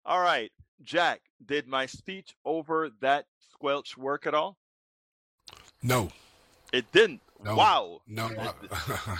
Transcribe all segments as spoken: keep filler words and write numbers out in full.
All right, Jack, did my speech over that squelch work at all? No, It didn't. no, Wow. no. It, I,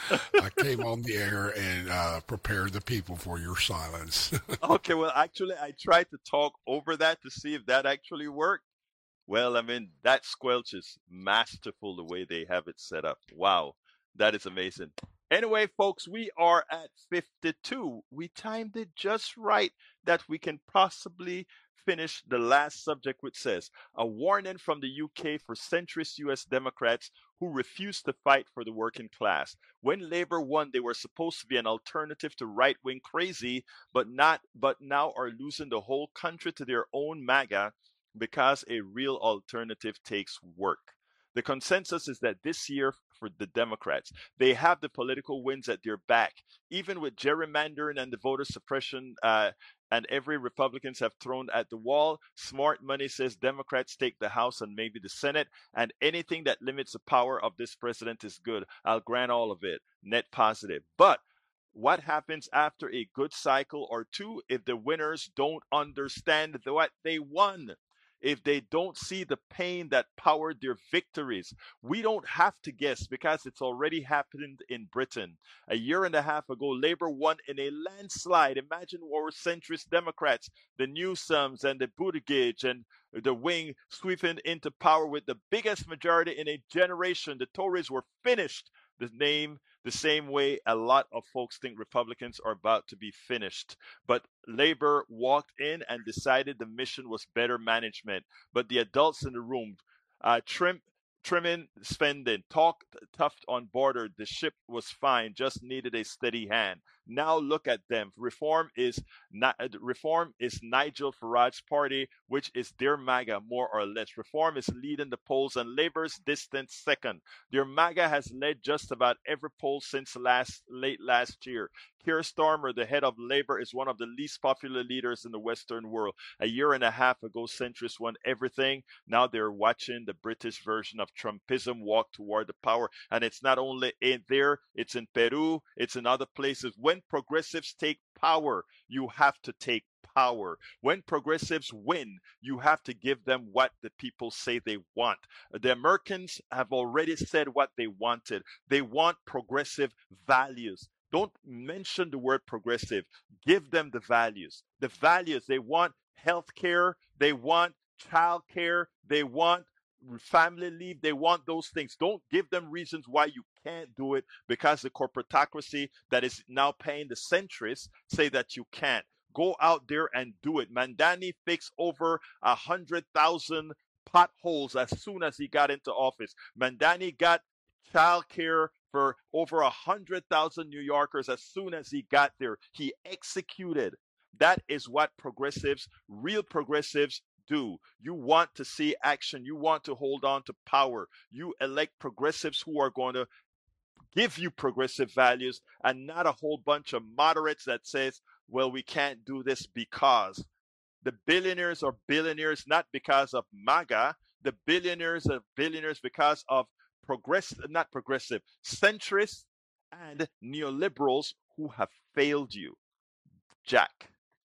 I came on the air and uh, prepared the people for your silence. okay, well, actually, I tried to talk over that to see if that actually worked. Well, I mean, that squelch is masterful the way they have it set up. Wow, that is amazing. Anyway, folks, we are at fifty-two. We timed it just right that we can possibly finish the last subject, which says a warning from the U K for centrist U S Democrats who refuse to fight for the working class. When Labour won, they were supposed to be an alternative to right wing crazy, but not but now are losing the whole country to their own MAGA because a real alternative takes work. The consensus is that this year for the Democrats, they have the political winds at their back. Even with gerrymandering and the voter suppression uh, and every Republicans have thrown at the wall, smart money says Democrats take the House and maybe the Senate, and anything that limits the power of this president is good. I'll grant all of it, net positive. But what happens after a good cycle or two if the winners don't understand what they won? If they don't see the pain that powered their victories? We don't have to guess because it's already happened in Britain. A year and a half ago, Labour won in a landslide. Imagine our centrist Democrats, the Newsoms and the Buttigieg and the wing sweeping into power with the biggest majority in a generation. The Tories were finished. The name the same way a lot of folks think Republicans are about to be finished. But Labor walked in and decided the mission was better management. But the adults in the room, uh, trim, trimming spending, talk tough on border, the ship was fine, just needed a steady hand. Now look at them. Reform is not reform is Nigel Farage's party, which is their MAGA more or less. Reform is leading the polls and Labor's distant second. Their MAGA has led just about every poll since last late last year. Keir Starmer, the head of Labour, is one of the least popular leaders in the Western world. A year and a half ago, centrists won everything. Now they're watching the British version of Trumpism walk toward the power. And it's not only in there, it's in Peru, it's in other places. When progressives take power, you have to take power. When progressives win, you have to give them what the people say they want. The Americans have already said what they wanted. They want progressive values. Don't mention the word progressive. Give them the values. The values, they want health care, they want child care, they want family leave, they want those things. Don't give them reasons why you can't do it because the corporatocracy that is now paying the centrists say that you can't. Go out there and do it. Mandani fixed over a hundred thousand potholes as soon as he got into office. Mandani got childcare for over a hundred thousand New Yorkers as soon as he got there. He executed. That is what progressives, real progressives, do. You want to see action. You want to hold on to power. You elect progressives who are going to give you progressive values and not a whole bunch of moderates that says, well, we can't do this because. The billionaires are billionaires not because of MAGA. The billionaires are billionaires because of progressive, not progressive, centrists and neoliberals who have failed you. Jack.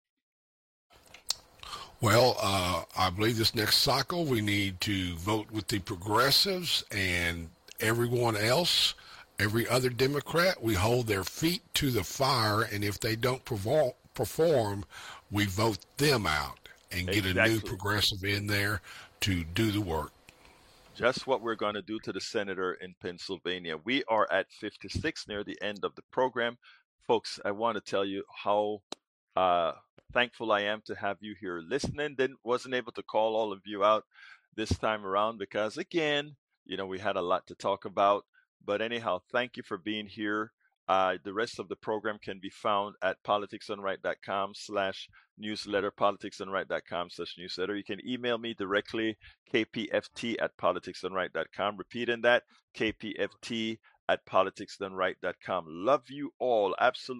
Well, uh, I believe this next cycle we need to vote with the progressives and everyone else, every other Democrat. We hold their feet to the fire, and if they don't perform, perform we vote them out and get a new Exactly. progressive in there to do the work. Just what we're going to do to the senator in Pennsylvania. We are at fifty-six, near the end of the program. Folks, I want to tell you how uh, thankful I am to have you here listening. Didn't wasn't able to call all of you out this time around because, again, you know, we had a lot to talk about. But anyhow, thank you for being here. Uh, the rest of the program can be found at politicsdoneright.com slash newsletter, politicsdoneright.com slash newsletter. You can email me directly, kpft at politicsdoneright.com. Repeating that, kpft at politicsdoneright.com. Love you all. Absolutely.